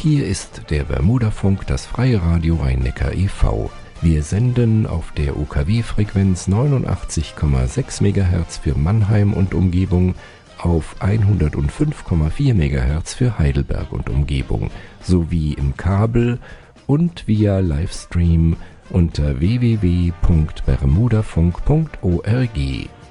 Hier ist der Bermudafunk, das freie Radio Rhein-Neckar e.V. Wir senden auf der UKW-Frequenz 89,6 MHz für Mannheim und Umgebung, auf 105,4 MHz für Heidelberg und Umgebung, sowie im Kabel und via Livestream unter www.bermudafunk.org.